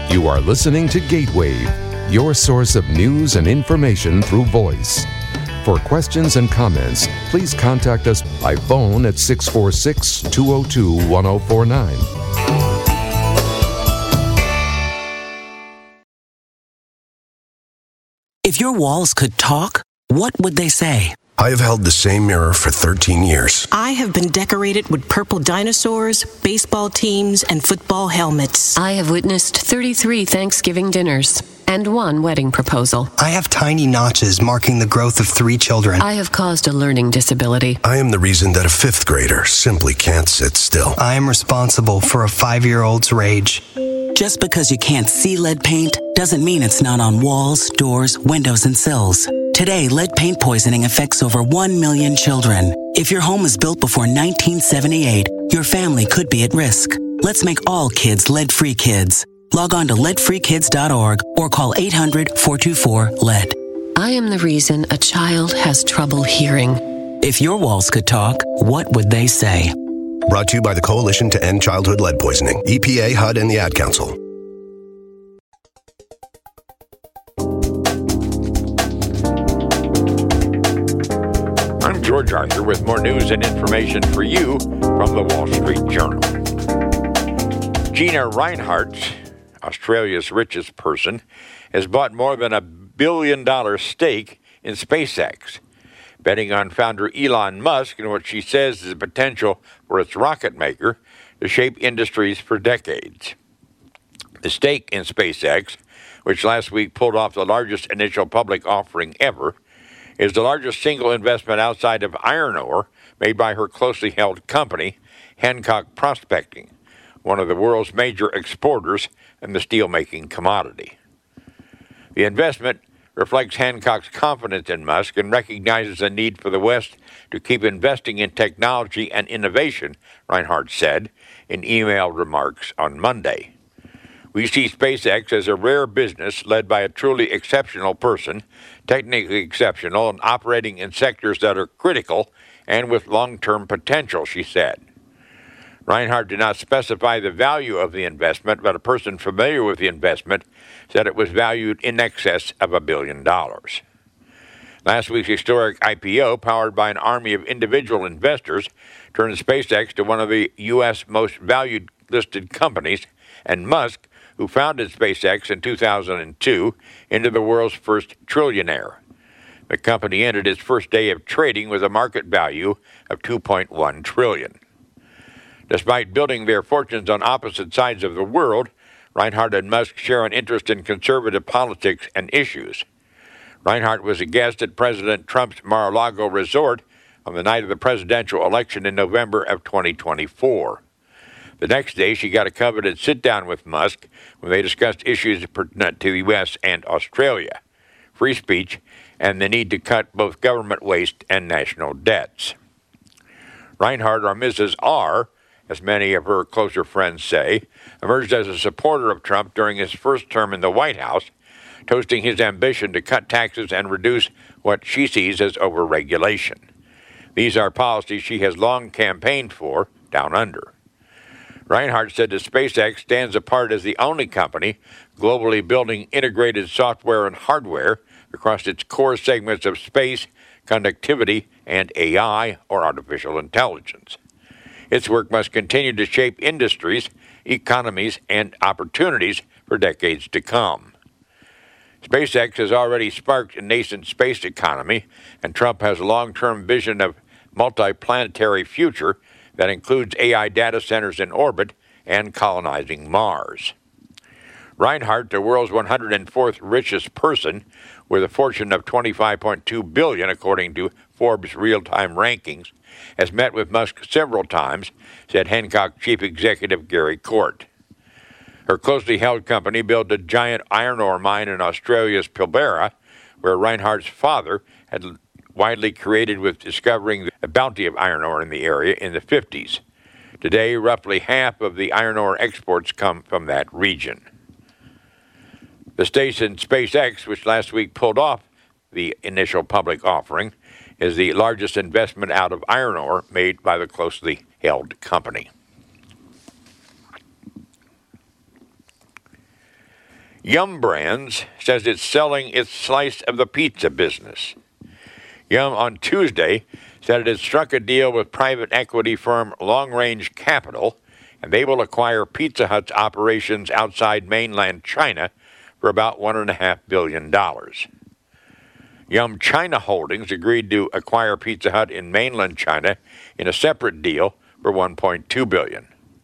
You are listening to Gatewave, your source of news and information through voice. For questions and comments, please contact us by phone at 646-202-1049. If your walls could talk, what would they say? I have held the same mirror for 13 years. I have been decorated with purple dinosaurs, baseball teams, and football helmets. I have witnessed 33 Thanksgiving dinners and 1 wedding proposal. I have tiny notches marking the growth of 3 children. I have caused a learning disability. I am the reason that a 5th grader simply can't sit still. I am responsible for a 5-year-old's rage. Just because you can't see lead paint doesn't mean it's not on walls, doors, windows, and sills. Today, lead paint poisoning affects over 1 million children. If your home was built before 1978, your family could be at risk. Let's make all kids lead-free kids. Log on to leadfreekids.org or call 800-424-LEAD. I am the reason a child has trouble hearing. If your walls could talk, what would they say? Brought to you by the Coalition to End Childhood Lead Poisoning, EPA, HUD, and the Ad Council. I'm George Arthur with more news and information for you from the Wall Street Journal. Gina Rinehart, Australia's richest person, has bought more than $1 billion stake in SpaceX, betting on founder Elon Musk and what she says is the potential for its rocket maker to shape industries for decades. The stake in SpaceX, which last week pulled off the largest initial public offering ever, is the largest single investment outside of iron ore made by her closely held company, Hancock Prospecting, one of the world's major exporters in the steelmaking commodity. The investment reflects Hancock's confidence in Musk and recognizes the need for the West to keep investing in technology and innovation, Rinehart said in emailed remarks on Monday. We see SpaceX as a rare business led by a truly exceptional person, technically exceptional, and operating in sectors that are critical and with long-term potential, she said. Rinehart did not specify the value of the investment, but a person familiar with the investment said it was valued in excess of $1 billion. Last week's historic IPO, powered by an army of individual investors, turned SpaceX to one of the U.S. most valued listed companies, and Musk, who founded SpaceX in 2002, into the world's first trillionaire. The company ended its first day of trading with a market value of $2.1 trillion. Despite building their fortunes on opposite sides of the world, Rinehart and Musk share an interest in conservative politics and issues. Rinehart was a guest at President Trump's Mar-a-Lago resort on the night of the presidential election in November of 2024. The next day, she got a coveted sit-down with Musk when they discussed issues pertinent to the U.S. and Australia, free speech, and the need to cut both government waste and national debts. Rinehart, or Mrs. R., as many of her closer friends say, emerged as a supporter of Trump during his first term in the White House, toasting his ambition to cut taxes and reduce what she sees as overregulation. These are policies she has long campaigned for down under. Rinehart said that SpaceX stands apart as the only company globally building integrated software and hardware across its core segments of space, connectivity, and AI, or artificial intelligence. Its work must continue to shape industries, economies, and opportunities for decades to come. SpaceX has already sparked a nascent space economy, and Trump has a long-term vision of multi-planetary future that includes AI data centers in orbit and colonizing Mars. Rinehart, the world's 104th richest person, with a fortune of $25.2 billion, according to Forbes' real-time rankings, has met with Musk several times, said Hancock Chief Executive Gary Court. Her closely held company built a giant iron ore mine in Australia's Pilbara, where Rinehart's father had widely credited with discovering the bounty of iron ore in the area in the 50s. Today, roughly half of the iron ore exports come from that region. The stake in SpaceX, which last week pulled off the initial public offering, is the largest investment out of iron ore made by the closely held company. Yum Brands says it's selling its slice of the pizza business. Yum on Tuesday said it had struck a deal with private equity firm Long Range Capital, and they will acquire Pizza Hut's operations outside mainland China for about $1.5 billion. Yum China Holdings agreed to acquire Pizza Hut in mainland China in a separate deal for $1.2 billion.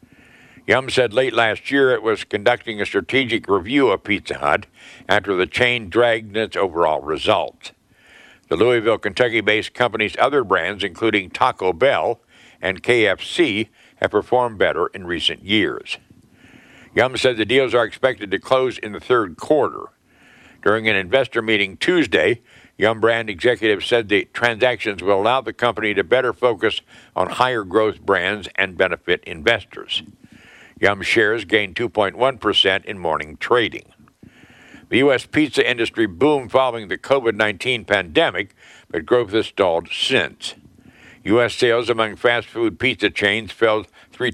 Yum said late last year it was conducting a strategic review of Pizza Hut after the chain dragged its overall results. The Louisville, Kentucky-based company's other brands, including Taco Bell and KFC, have performed better in recent years. Yum said the deals are expected to close in the third quarter. During an investor meeting Tuesday, Yum brand executives said the transactions will allow the company to better focus on higher growth brands and benefit investors. Yum shares gained 2.1% in morning trading. The U.S. pizza industry boomed following the COVID-19 pandemic, but growth has stalled since. U.S. sales among fast food pizza chains fell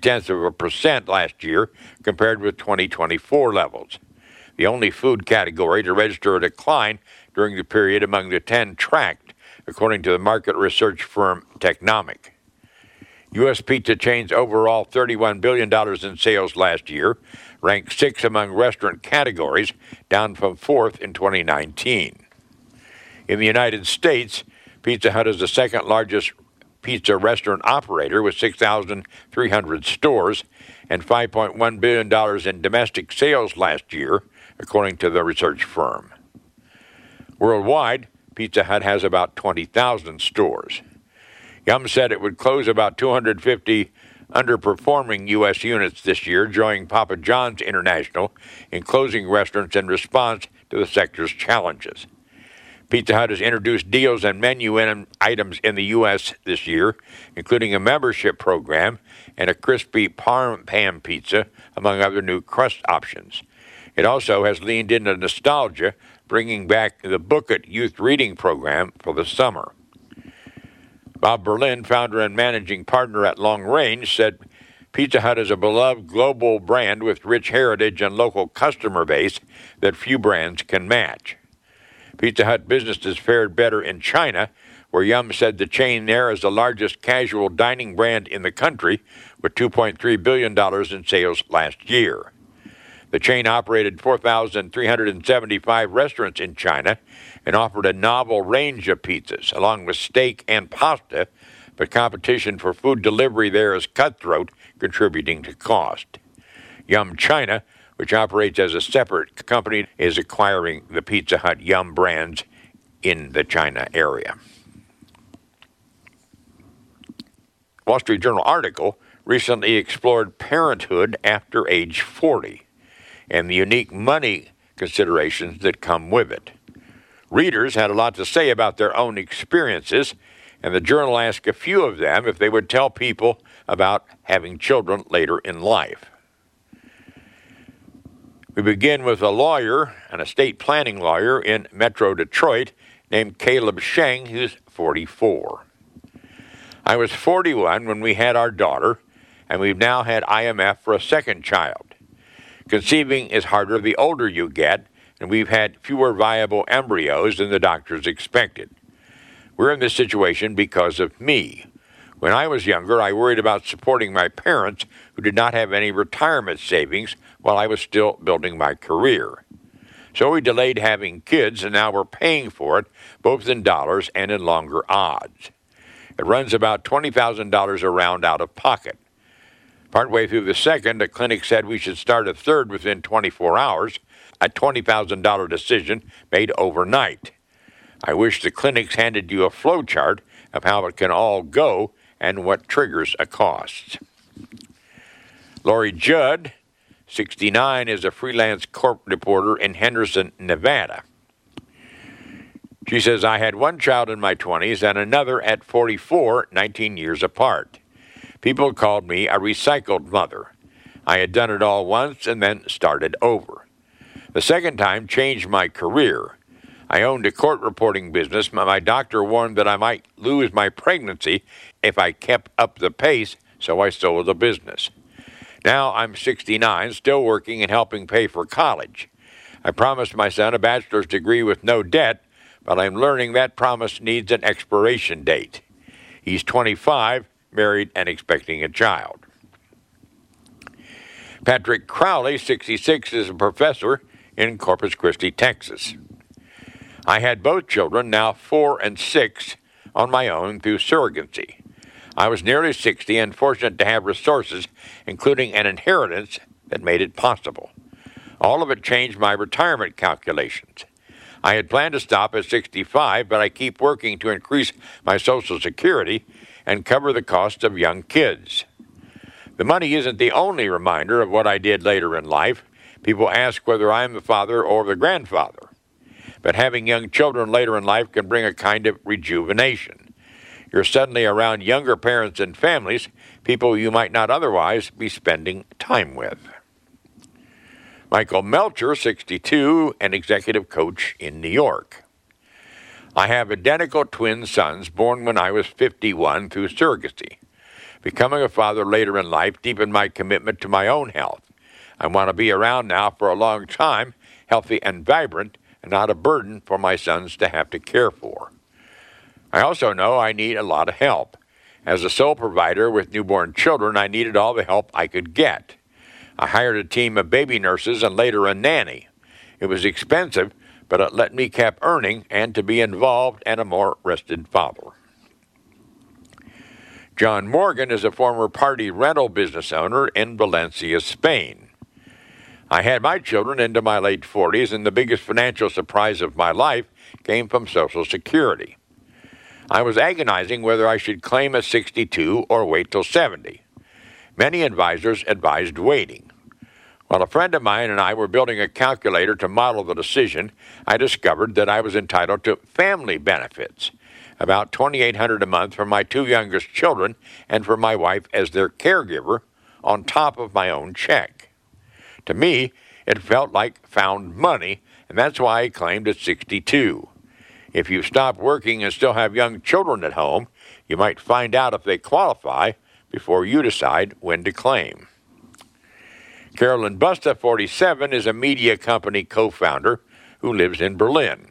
0.3% last year compared with 2024 levels. The only food category to register a decline during the period among the 10 tracked, according to the market research firm Technomic. U.S. pizza chains overall $31 billion in sales last year, ranked 6th among restaurant categories, down from 4th in 2019. In the United States, Pizza Hut is the second largest pizza restaurant operator with 6,300 stores and $5.1 billion in domestic sales last year, according to the research firm. Worldwide, Pizza Hut has about 20,000 stores. Yum said it would close about 250 underperforming U.S. units this year, joining Papa John's International in closing restaurants in response to the sector's challenges. Pizza Hut has introduced deals and menu items in the U.S. this year, including a membership program and a crispy parm pan pizza, among other new crust options. It also has leaned into nostalgia, bringing back the Book It youth reading program for the summer. Bob Berlin, founder and managing partner at Long Range, said Pizza Hut is a beloved global brand with rich heritage and local customer base that few brands can match. Pizza Hut business has fared better in China, where Yum said the chain there is the largest casual dining brand in the country, with $2.3 billion in sales last year. The chain operated 4,375 restaurants in China and offered a novel range of pizzas, along with steak and pasta, but competition for food delivery there is cutthroat, contributing to cost. Yum China, which operates as a separate company, is acquiring the Pizza Hut Yum brands in the China area. Wall Street Journal article recently explored parenthood after age 40 and the unique money considerations that come with it. Readers had a lot to say about their own experiences, and the journal asked a few of them if they would tell people about having children later in life. We begin with a lawyer, an estate planning lawyer in Metro Detroit named Caleb Sheng, who's 44. I was 41 when we had our daughter, and we've now had IMF for a second child. Conceiving is harder the older you get, and we've had fewer viable embryos than the doctors expected. We're in this situation because of me. When I was younger, I worried about supporting my parents, who did not have any retirement savings, while I was still building my career. So we delayed having kids, and now we're paying for it, both in dollars and in longer odds. It runs about $20,000 a round out of pocket. Partway through the second, the clinic said we should start a third within 24 hours, a $20,000 decision made overnight. I wish the clinics handed you a flow chart of how it can all go and what triggers a cost. Lori Judd, 69, is a freelance corp reporter in Henderson, Nevada. She says, I had one child in my 20s and another at 44, 19 years apart. People called me a recycled mother. I had done it all once and then started over. The second time changed my career. I owned a court reporting business, but my doctor warned that I might lose my pregnancy if I kept up the pace, so I sold the business. Now I'm 69, still working and helping pay for college. I promised my son a bachelor's degree with no debt, but I'm learning that promise needs an expiration date. He's 25, married, and expecting a child. Patrick Crowley, 66, is a professor in Corpus Christi, Texas. I had both children, now 4 and 6, on my own through surrogacy. I was nearly 60 and fortunate to have resources, including an inheritance, that made it possible. All of it changed my retirement calculations. I had planned to stop at 65, but I keep working to increase my Social Security and cover the cost of young kids. The money isn't the only reminder of what I did later in life. People ask whether I'm the father or the grandfather. But having young children later in life can bring a kind of rejuvenation. You're suddenly around younger parents and families, people you might not otherwise be spending time with. Michael Melcher, 62, an executive coach in New York. I have identical twin sons born when I was 51 through surrogacy. Becoming a father later in life deepened my commitment to my own health. I want to be around now for a long time, healthy and vibrant, and not a burden for my sons to have to care for. I also know I need a lot of help. As a sole provider with newborn children, I needed all the help I could get. I hired a team of baby nurses and later a nanny. It was expensive, but it let me keep earning and to be involved and a more rested father. John Morgan is a former party rental business owner in Valencia, Spain. I had my children into my late 40s, and the biggest financial surprise of my life came from Social Security. I was agonizing whether I should claim at 62 or wait till 70. Many advisors advised waiting. While a friend of mine and I were building a calculator to model the decision, I discovered that I was entitled to family benefits, about $2,800 a month for my 2 youngest children and for my wife as their caregiver, on top of my own check. To me, it felt like found money, and that's why I claimed at 62. If you stop working and still have young children at home, you might find out if they qualify before you decide when to claim. Carolyn Busta, 47, is a media company co-founder who lives in Berlin.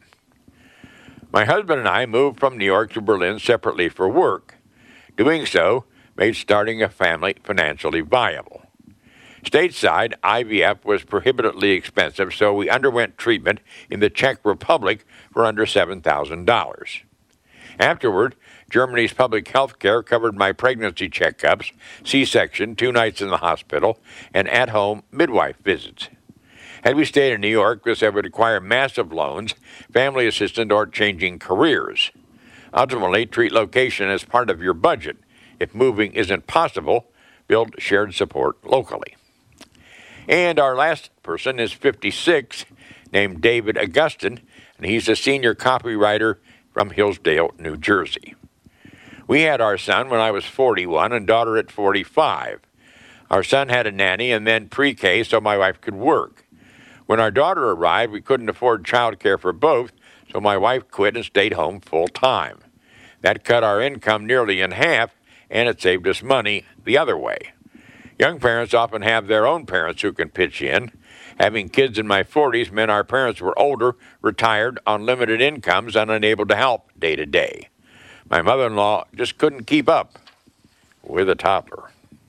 My husband and I moved from New York to Berlin separately for work. Doing so made starting a family financially viable. Stateside, IVF was prohibitively expensive, so we underwent treatment in the Czech Republic for under $7,000. Afterward, Germany's public health care covered my pregnancy checkups, C-section, 2 nights in the hospital, and at-home midwife visits. Had we stayed in New York, this would require massive loans, family assistance, or changing careers. Ultimately, treat location as part of your budget. If moving isn't possible, build shared support locally. And our last person is 56, named David Augustin, and he's a senior copywriter from Hillsdale, New Jersey. We had our son when I was 41 and daughter at 45. Our son had a nanny and then pre-K so my wife could work. When our daughter arrived, we couldn't afford child care for both, so my wife quit and stayed home full time. That cut our income nearly in half, and it saved us money the other way. Young parents often have their own parents who can pitch in. Having kids in my 40s meant our parents were older, retired, on limited incomes, and unable to help day to day. My mother-in-law just couldn't keep up with a toddler.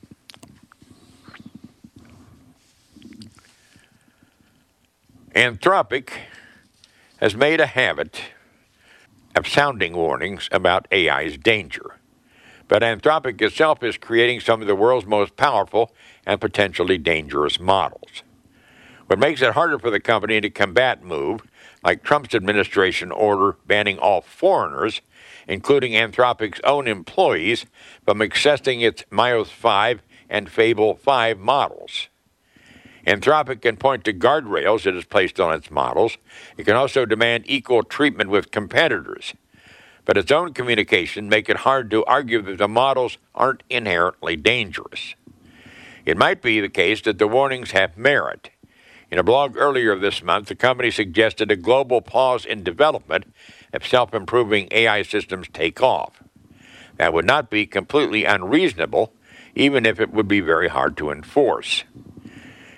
Anthropic has made a habit of sounding warnings about AI's danger. But Anthropic itself is creating some of the world's most powerful and potentially dangerous models. What makes it harder for the company to combat move, like Trump's administration order banning all foreigners, including Anthropic's own employees, from accessing its Myos 5 and Fable 5 models. Anthropic can point to guardrails it has placed on its models. It can also demand equal treatment with competitors. But its own communication make it hard to argue that the models aren't inherently dangerous. It might be the case that the warnings have merit. In a blog earlier this month, the company suggested a global pause in development if self-improving AI systems take off. That would not be completely unreasonable, even if it would be very hard to enforce.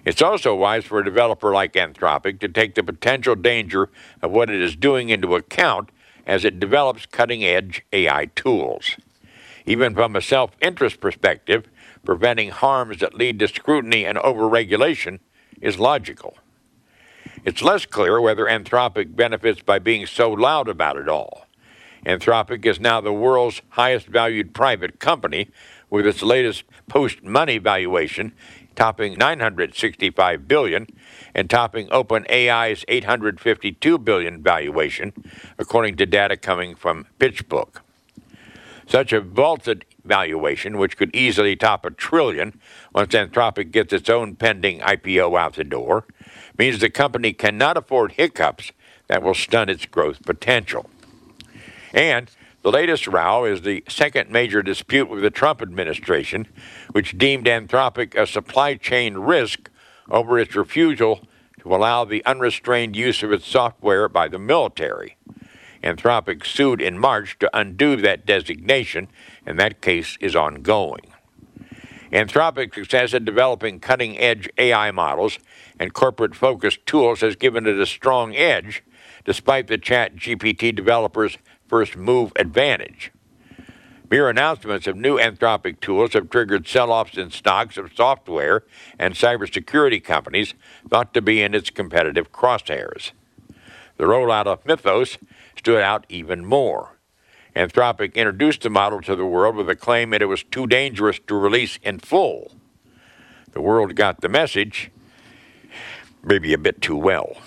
It's also wise for a developer like Anthropic to take the potential danger of what it is doing into account as it develops cutting-edge AI tools. Even from a self-interest perspective, preventing harms that lead to scrutiny and overregulation is logical. It's less clear whether Anthropic benefits by being so loud about it all. Anthropic is now the world's highest valued private company, with its latest post-money valuation topping $965 billion and topping OpenAI's $852 billion valuation, according to data coming from PitchBook. Such a vaulted valuation, which could easily top $1 trillion once Anthropic gets its own pending IPO out the door, means the company cannot afford hiccups that will stunt its growth potential. And the latest row is the second major dispute with the Trump administration, which deemed Anthropic a supply chain risk over its refusal to allow the unrestrained use of its software by the military. Anthropic sued in March to undo that designation, and that case is ongoing. Anthropic's success in developing cutting-edge AI models and corporate-focused tools has given it a strong edge, despite the ChatGPT developers' first move advantage. Mere announcements of new Anthropic tools have triggered sell-offs in stocks of software and cybersecurity companies thought to be in its competitive crosshairs. The rollout of Mythos stood out even more. Anthropic introduced the model to the world with a claim that it was too dangerous to release in full. The world got the message, maybe a bit too well.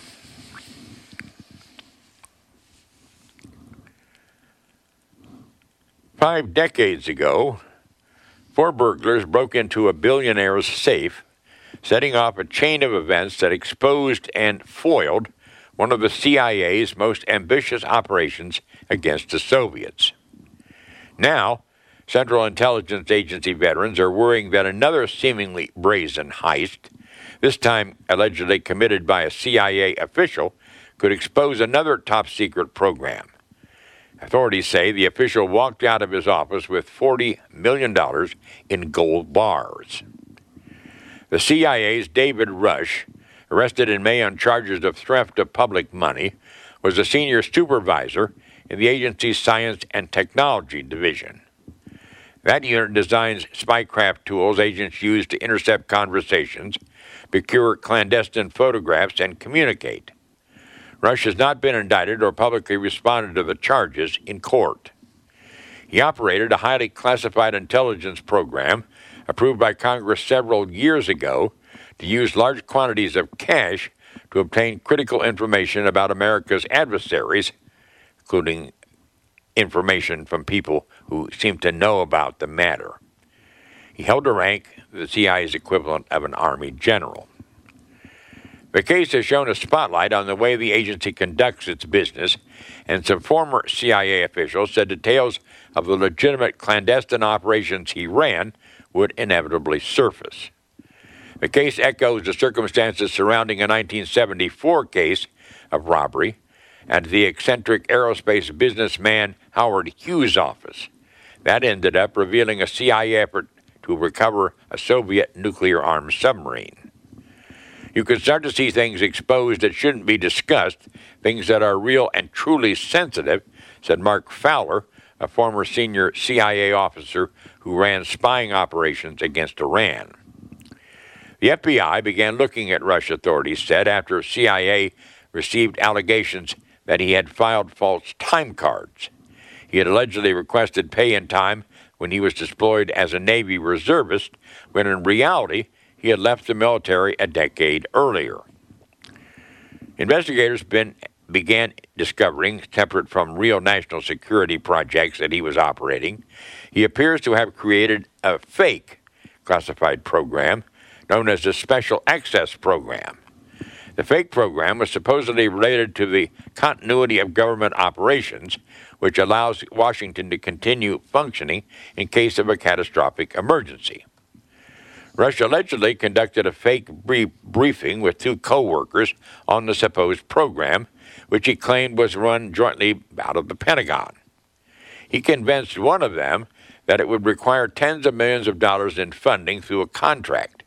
Five decades ago, 4 burglars broke into a billionaire's safe, setting off a chain of events that exposed and foiled one of the CIA's most ambitious operations against the Soviets. Now, Central Intelligence Agency veterans are worrying that another seemingly brazen heist, this time allegedly committed by a CIA official, could expose another top-secret program. Authorities say the official walked out of his office with $40 million in gold bars. The CIA's David Rush, arrested in May on charges of theft of public money, was a senior supervisor in the agency's Science and Technology Division. That unit designs spycraft tools agents use to intercept conversations, procure clandestine photographs, and communicate. Rush has not been indicted or publicly responded to the charges in court. He operated a highly classified intelligence program approved by Congress several years ago to use large quantities of cash to obtain critical information about America's adversaries, including information from people who seem to know about the matter. He held a rank, the CIA's equivalent of an Army general. The case has shown a spotlight on the way the agency conducts its business, and some former CIA officials said details of the legitimate clandestine operations he ran would inevitably surface. The case echoes the circumstances surrounding a 1974 case of robbery at the eccentric aerospace businessman Howard Hughes' office. That ended up revealing a CIA effort to recover a Soviet nuclear-armed submarine. You can start to see things exposed that shouldn't be discussed, things that are real and truly sensitive, said Mark Fowler, a former senior CIA officer who ran spying operations against Iran. The FBI began looking at Rush, authorities said, after CIA received allegations that he had filed false time cards. He had allegedly requested pay in time when he was deployed as a Navy reservist, when in reality he had left the military a decade earlier. Investigators began discovering, separate from real national security projects that he was operating, he appears to have created a fake classified program known as the Special Access Program. The fake program was supposedly related to the continuity of government operations, which allows Washington to continue functioning in case of a catastrophic emergency. Rush allegedly conducted a fake briefing with 2 co-workers on the supposed program, which he claimed was run jointly out of the Pentagon. He convinced one of them that it would require tens of millions of dollars in funding through a contract.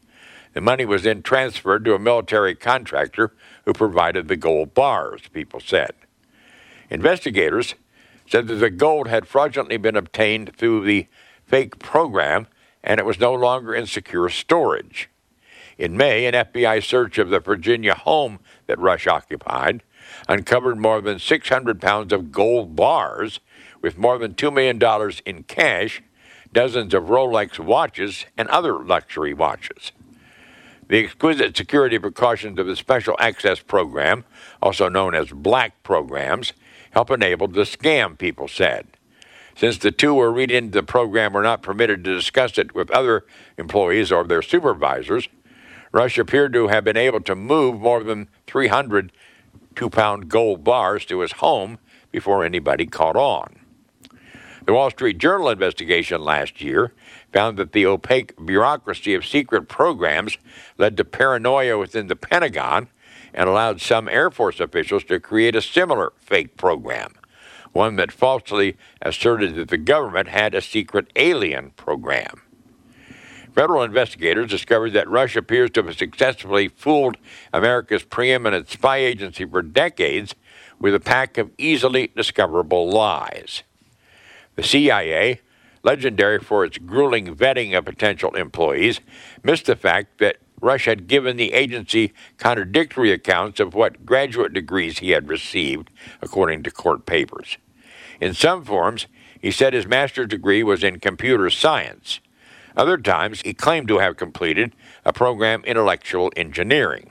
The money was then transferred to a military contractor who provided the gold bars, people said. Investigators said that the gold had fraudulently been obtained through the fake program and it was no longer in secure storage. In May, an FBI search of the Virginia home that Rush occupied uncovered more than 600 pounds of gold bars with more than $2 million in cash, dozens of Rolex watches, and other luxury watches. The exquisite security precautions of the Special Access Program, also known as black programs, help enable the scam, people said. Since the two who read into the program were not permitted to discuss it with other employees or their supervisors, Rush appeared to have been able to move more than 300 2-pound gold bars to his home before anybody caught on. The Wall Street Journal investigation last year found that the opaque bureaucracy of secret programs led to paranoia within the Pentagon and allowed some Air Force officials to create a similar fake program, one that falsely asserted that the government had a secret alien program. Federal investigators discovered that Rush appears to have successfully fooled America's preeminent spy agency for decades with a pack of easily discoverable lies. The CIA, legendary for its grueling vetting of potential employees, missed the fact that Rush had given the agency contradictory accounts of what graduate degrees he had received, according to court papers. In some forms, he said his master's degree was in computer science. Other times, he claimed to have completed a program in electrical engineering.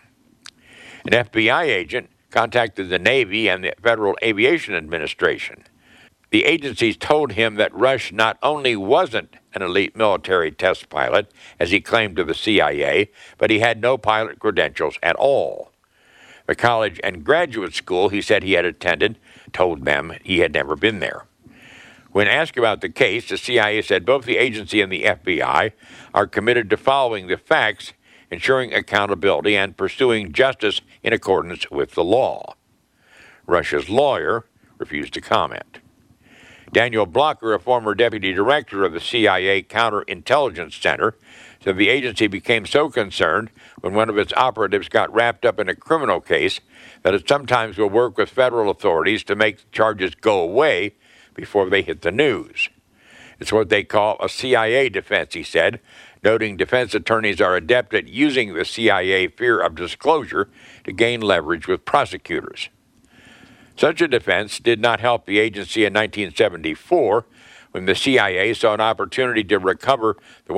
An FBI agent contacted the Navy and the Federal Aviation Administration. The agencies told him that Rush not only wasn't an elite military test pilot, as he claimed to the CIA, but he had no pilot credentials at all. The college and graduate school he said he had attended told them he had never been there. When asked about the case, the CIA said both the agency and the FBI are committed to following the facts, ensuring accountability, and pursuing justice in accordance with the law. Rush's lawyer refused to comment. Daniel Blocker, a former deputy director of the CIA Counterintelligence Center, said the agency became so concerned when one of its operatives got wrapped up in a criminal case that it sometimes will work with federal authorities to make charges go away before they hit the news. It's what they call a CIA defense, he said, noting defense attorneys are adept at using the CIA fear of disclosure to gain leverage with prosecutors. Such a defense did not help the agency in 1974 when the CIA saw an opportunity to recover the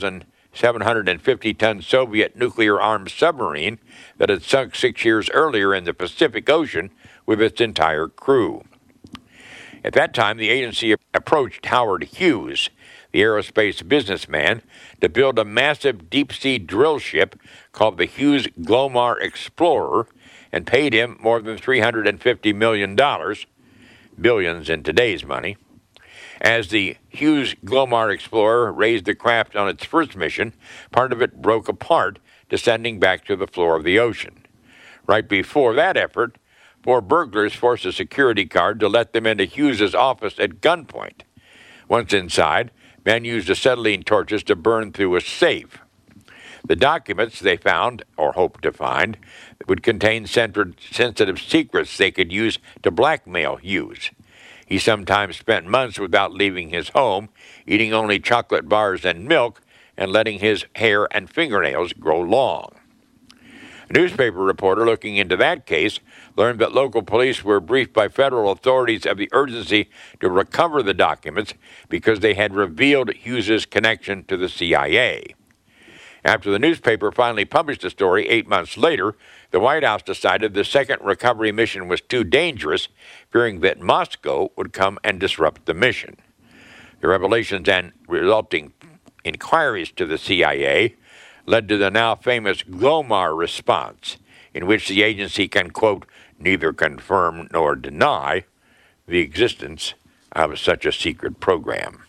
1,750-ton Soviet nuclear-armed submarine that had sunk 6 years earlier in the Pacific Ocean with its entire crew. At that time, the agency approached Howard Hughes, the aerospace businessman, to build a massive deep-sea drill ship called the Hughes Glomar Explorer and paid him more than $350 million, billions in today's money. As the Hughes Glomar Explorer raised the craft on its first mission, part of it broke apart, descending back to the floor of the ocean. Right before that effort, 4 burglars forced a security guard to let them into Hughes's office at gunpoint. Once inside, men used acetylene torches to burn through a safe. The documents they found, or hoped to find, would contain sensitive secrets they could use to blackmail Hughes. He sometimes spent months without leaving his home, eating only chocolate bars and milk, and letting his hair and fingernails grow long. A newspaper reporter looking into that case learned that local police were briefed by federal authorities of the urgency to recover the documents because they had revealed Hughes's connection to the CIA. After the newspaper finally published the story 8 months later, the White House decided the second recovery mission was too dangerous, fearing that Moscow would come and disrupt the mission. The revelations and resulting inquiries to the CIA led to the now famous Glomar response, in which the agency can, quote, neither confirm nor deny the existence of such a secret program.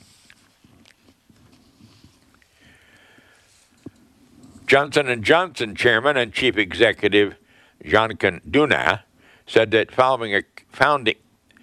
Johnson & Johnson chairman and chief executive Jean-Claude Junot said that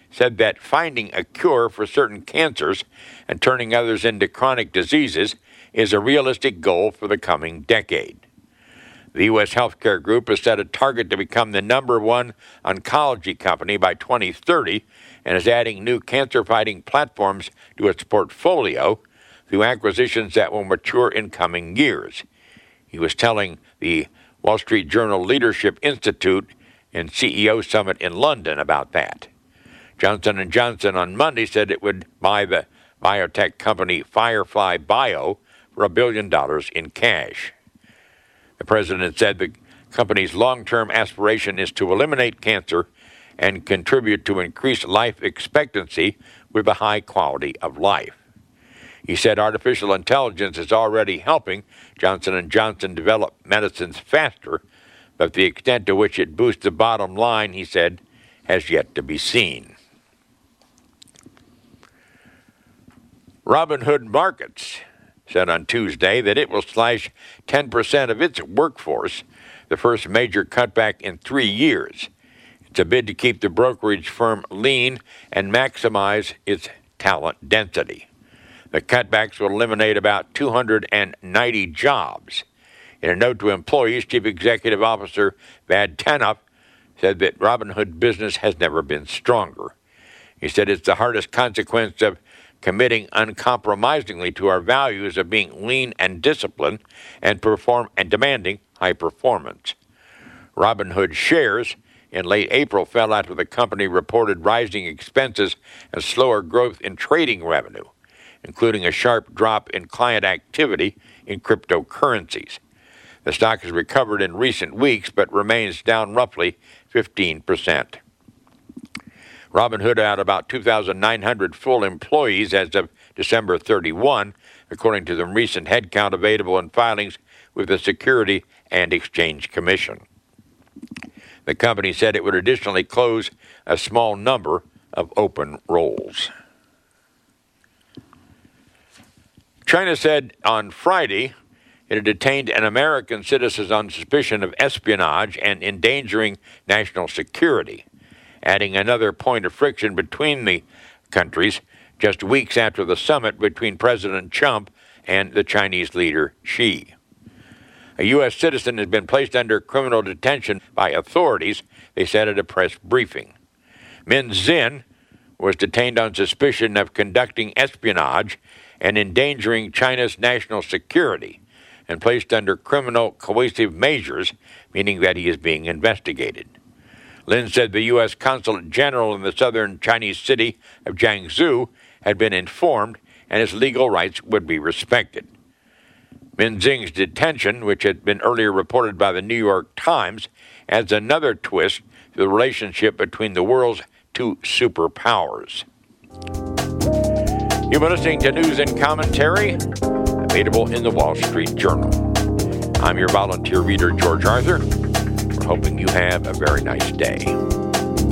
finding a cure for certain cancers and turning others into chronic diseases is a realistic goal for the coming decade. The U.S. healthcare group has set a target to become the number one oncology company by 2030 and is adding new cancer-fighting platforms to its portfolio through acquisitions that will mature in coming years. He was telling the Wall Street Journal Leadership Institute and CEO Summit in London about that. Johnson & Johnson on Monday said it would buy the biotech company Firefly Bio for $1 billion in cash. The president said the company's long-term aspiration is to eliminate cancer and contribute to increased life expectancy with a high quality of life. He said artificial intelligence is already helping Johnson & Johnson develop medicines faster, but the extent to which it boosts the bottom line, he said, has yet to be seen. Robinhood Markets said on Tuesday that it will slash 10% of its workforce, the first major cutback in 3 years. It's a bid to keep the brokerage firm lean and maximize its talent density. The cutbacks will eliminate about 290 jobs. In a note to employees, Chief Executive Officer Vad Tanev said that Robinhood business has never been stronger. He said it's the hardest consequence of committing uncompromisingly to our values of being lean and disciplined and demanding high performance. Robinhood shares in late April fell after the company reported rising expenses and slower growth in trading revenue, including a sharp drop in client activity in cryptocurrencies. The stock has recovered in recent weeks but remains down roughly 15%. Robinhood had about 2,900 full employees as of December 31, according to the recent headcount available in filings with the Securities and Exchange Commission. The company said it would additionally close a small number of open roles. China said on Friday it had detained an American citizen on suspicion of espionage and endangering national security, adding another point of friction between the countries just weeks after the summit between President Trump and the Chinese leader Xi. A U.S. citizen has been placed under criminal detention by authorities, they said at a press briefing. Min Xin was detained on suspicion of conducting espionage and endangering China's national security and placed under criminal coercive measures, meaning that he is being investigated. Lin said the U.S. Consulate General in the southern Chinese city of Jiangsu had been informed and his legal rights would be respected. Min Xing's detention, which had been earlier reported by the New York Times, adds another twist to the relationship between the world's two superpowers. You've been listening to News and Commentary, available in the Wall Street Journal. I'm your volunteer reader, George Arthur. We're hoping you have a very nice day.